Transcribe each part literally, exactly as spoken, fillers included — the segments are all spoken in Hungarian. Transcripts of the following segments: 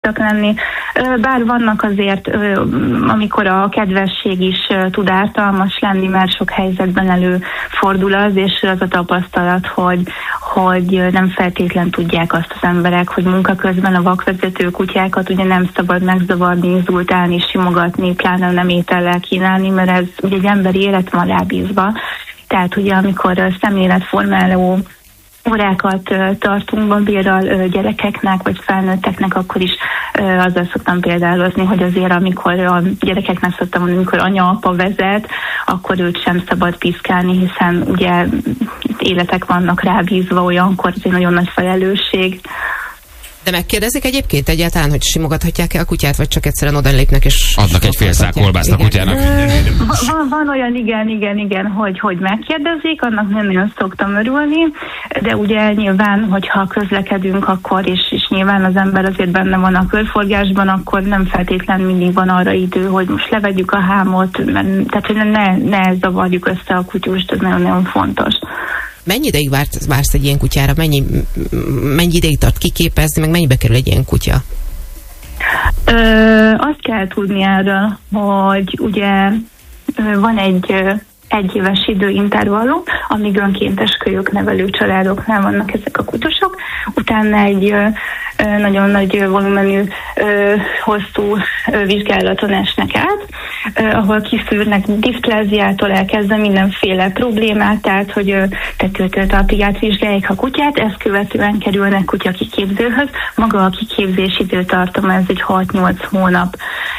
lenni. Bár vannak azért, amikor a kedvesség is tud ártalmas lenni, mert sok helyzetben előfordul az, és az a tapasztalat, hogy, hogy nem feltétlen tudják azt az emberek, hogy munka közben a vakvezető kutyákat ugye nem szabad megzavarni, inzultálni, simogatni, pláne nem étellel kínálni, mert ez ugye egy emberi élet van rábízva. Tehát ugye amikor szemléletformáló órákat tartunk babérral gyerekeknek, vagy felnőtteknek, akkor is azzal szoktam példálozni, hogy azért amikor a gyerekeknek szoktam mondani, amikor anya-apa vezet, akkor őt sem szabad piszkálni, hiszen ugye életek vannak rábízva, olyankor ez egy nagyon nagy felelősség. De megkérdezik egyébként egyáltalán, hogy simogathatják-e a kutyát, vagy csak egyszerűen oda lépnek és adnak egy fél szál kolbászt a kutyának? Van, van olyan, igen, igen, igen, hogy, hogy megkérdezik, annak nem nagyon szoktam örülni, de ugye nyilván, hogyha közlekedünk, akkor is, és nyilván az ember azért benne van a körforgásban, akkor nem feltétlenül mindig van arra idő, hogy most levegyük a hámot, mert, tehát hogy ne, ne zavarjuk össze a kutyust, ez nagyon-nagyon fontos. Mennyi ideig vársz, vársz egy ilyen kutyára? Mennyi, mennyi ideig tart kiképezni, meg mennyibe kerül egy ilyen kutya? Ö, azt kell tudni erről, hogy ugye van egy egyéves időintervallum, amíg önkéntes kölyök nevelő családoknál vannak ezek a kutyusok, utána egy nagyon nagy volumenű, hosszú vizsgálaton esnek át, ahol kiszűrnek diszpláziától elkezdve mindenféle problémát, tehát hogy tetőtől-talpig átvizsgálják a kutyát, ezt követően kerülnek kutya kiképzőhöz. Maga a kiképzés időtartama, ez egy hat-nyolc hónap.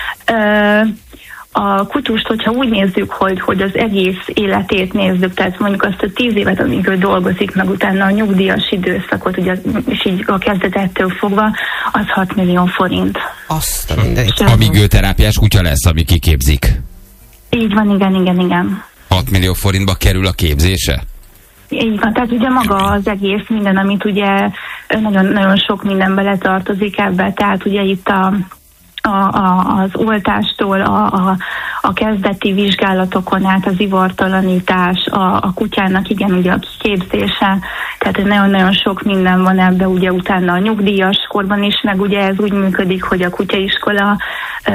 A kutyust, hogyha úgy nézzük, hogy, hogy az egész életét nézzük, tehát mondjuk azt a tíz évet, amíg ő dolgozik, meg utána a nyugdíjas időszakot, ugye, és így a kezdetettől fogva, az hat millió forint. Azt a mindenit. Amíg ő terápiás kutya lesz, ami kiképzik. Így van, igen, igen, igen. hat millió forintba kerül a képzése? Így van, tehát ugye maga az egész minden, amit ugye nagyon, nagyon sok minden beletartozik ebbe, tehát ugye itt a A, a, az oltástól, a, a, a kezdeti vizsgálatokon át az ivartalanítás, a, a kutyának igen, ugye a kiképzése, tehát nagyon-nagyon sok minden van ebbe, ugye utána a nyugdíjas korban is, meg ugye ez úgy működik, hogy a kutyaiskola ö,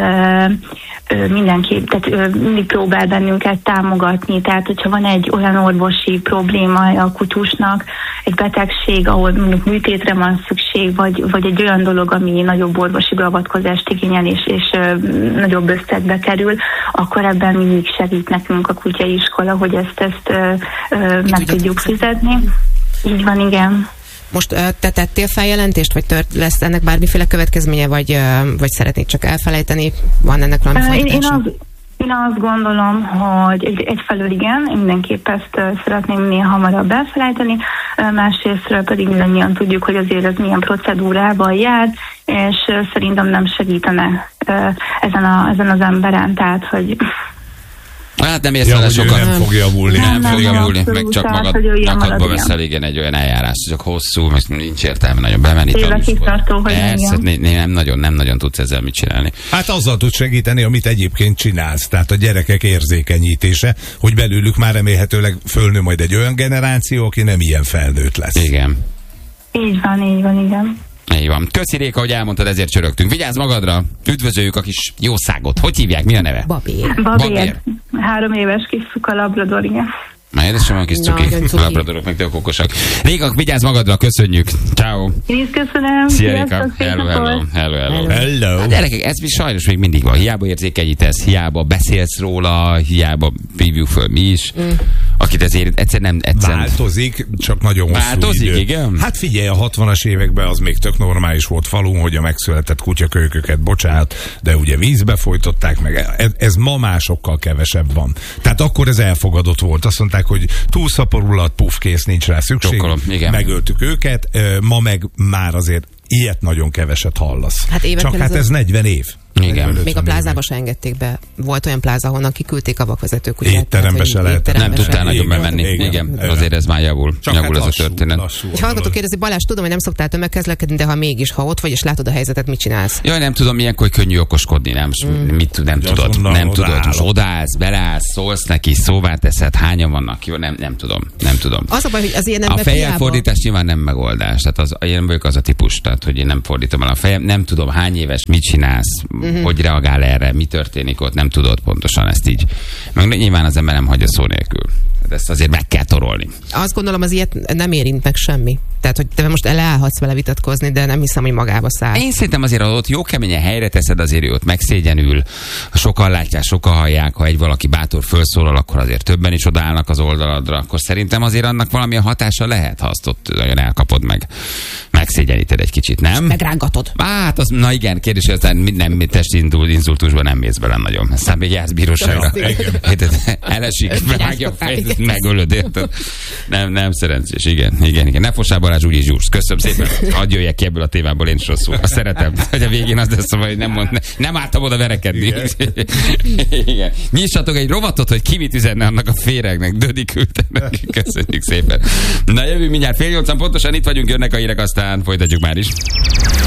ö, mindenképp, tehát ö, mindig próbál bennünket támogatni, tehát hogyha van egy olyan orvosi probléma a kutyusnak, egy betegség, ahol mondjuk műtétre van szükség, vagy, vagy egy olyan dolog, ami nagyobb orvosi beavatkozást igényel, és, és ö, nagyobb összegbe kerül, akkor ebben mindig segít nekünk a kutyaiskola, hogy ezt, ezt ö, ö, meg tudjuk fizetni. Így van, igen. Most ö, te tettél feljelentést, vagy tört, lesz ennek bármiféle következménye, vagy, ö, vagy szeretnéd csak elfelejteni? Van ennek valami én, én, folytatása? az, én azt gondolom, hogy egy, egyfelől igen, mindenképp ezt uh, szeretném minél hamarabb elfelejteni, uh, másrésztről pedig mindannyian tudjuk, hogy azért ez milyen procedúrával jár, és uh, szerintem nem segítene uh, ezen, a, ezen az emberen, tehát, hogy... Hát nem érsz vele sokat. Nem fog javulni. Nem, nem fog javulni, meg csak tehát, magadba veszel, igen, egy olyan eljárás, csak hosszú, most nincs értelme nagyon bemenni. Évekig tartó, hogy Persze, nem nagyon, nem nagyon tudsz ezzel mit csinálni. Hát azzal tud segíteni, amit egyébként csinálsz, tehát a gyerekek érzékenyítése, hogy belőlük már remélhetőleg fölnő majd egy olyan generáció, aki nem ilyen felnőtt lesz. Igen. Így van, így van, igen. Így van. Köszi Réka, hogy elmondtad, ezért csörögtünk. Vigyázz magadra, üdvözöljük a kis jószágot. Hogy hívják? Mi a neve? Babér. Babér. Babér. Három éves kis szuka labrador, igen. Na, édesem van kis cuki. Labradorok meg tök okosak. Réka, vigyázz magadra, köszönjük. Ciao. Én is köszönöm. Szia Réka. Hello, hello, hello, hello. Hello. A gyerekek, ez mi sajnos még mindig van. Hiába érzékenyítesz, hiába beszélsz róla, hiába hívjuk föl mi is. Mm. Akit ezért egyszer nem... Egyszer... Változik, csak nagyon hosszú Változik, idő. igen? Hát figyelj, a hatvanas években az még tök normális volt falun, hogy a megszületett kutyakölyköket, bocsánat, de ugye vízbe folytották meg. Ez, ez ma másokkal kevesebb van. Tehát akkor ez elfogadott volt. Azt mondták, hogy túlszaporulat, puf, kész, nincs rá szükség. Csokkolom, igen. Megöltük őket. Ma meg már azért ilyet nagyon keveset hallasz. Hát csak hát ez negyven év. Igen. Még a plázába se engedték be. Volt olyan pláza, ahonnan kiküldték a vakvezető kutyát. Étterembe se lehetett. Nem tudtál nagyon bemenni. Igen, igen. igen. Azért ez már javul. Csak javul hát lassú, ez a történet. Lassú, és hallgató kérdezi, Balázs, tudom, hogy nem szoktál tömegközlekedni, de ha mégis, ha ott vagy és látod a helyzetet, mit csinálsz? Jaj, nem tudom, ilyenkor könnyű okoskodni, nem, mm. mit, nem de tudod, nem tudod, most odaállsz, belállsz, szólsz neki, szóvá teszed, hányan vannak, jó, nem, nem tudom, nem tudom. Az a baj, hogy az ilyen a fejjel fordítás nyilván nem megoldás, tehát az, én vagyok az a típus, tehát hogy én nem fordítom el a fejem, nem tudom, hány éves, mit csinálsz, mm-hmm. hogy reagál erre, mi történik ott, nem tudod pontosan ezt így. Meg nyilván az ember nem hagyja szó nélkül. Ezt azért meg kell torolni. Azt gondolom, az ilyet nem érint meg semmi. Tehát, hogy te most leállhatsz vele vitatkozni, de nem hiszem, hogy magába száll. Én szerintem azért, ha ott jó keményen helyre teszed, azért ő ott megszégyenül. Sokan látják, sokan hallják, ha egy valaki bátor felszólal, akkor azért többen is odaállnak az oldaladra, akkor szerintem azért annak valamilyen hatása lehet, ha azt ott nagyon elkapod meg. Megszégyeníted egy kicsit, nem? Megrángatod. Hát, az, na igen, kérdés, hogy aztán nem testi inzultusban nem mész bele nagyon. Aztán még jársz bíróságra. Elesik, vágja a fejt, megölöd, érted? Nem, nem szerencsés, igen, igen, igen. Ne fossál, Balázs, úgyis zsúrsz. Köszönöm szépen. Hadd jöjjek ki ebből a témából, én is rosszul. Azt szeretem, hogy a végén az lesz, hogy nem, mond, nem álltam oda verekedni. Igen. Igen. Nyissatok egy rovatot, hogy ki mit üzenne annak a féregnek. Dödi küldte neki. Köszönjük szépen. Na jövő mindjárt fél nyolcan pontosan itt vagyunk, jönnek a hírek, aztán folytatjuk már is.